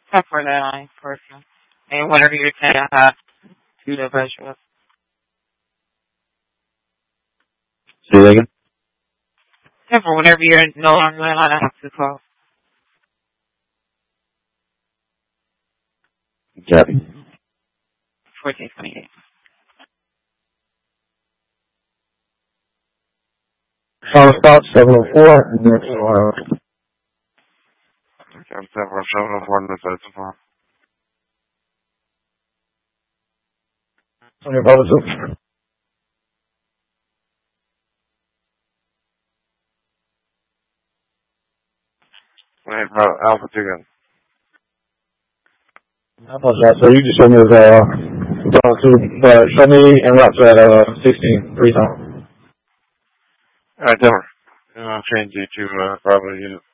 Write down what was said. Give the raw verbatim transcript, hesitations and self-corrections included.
Except for that line person. And whenever you say I have two individuals. Say that again? Except for whenever you're no longer allowed to have two calls. Copy. fourteen twenty-eight. Final stop, seven oh four, and next one. Okay, seven oh four, and this is four. On your brother's. Wait, bro, Alpha two again. I apologize. So you just showed me as, uh, Bravo two, but show me and route to at, uh, sixteen, three times. Alright, Denver. I'll change you to, uh, Bravo unit.